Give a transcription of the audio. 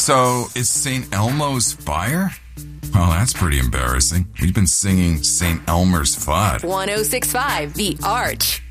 So, it's St. Elmo's Fire? Well, that's pretty embarrassing. We've been singing St. Elmer's Fudd. 1065 The Arch.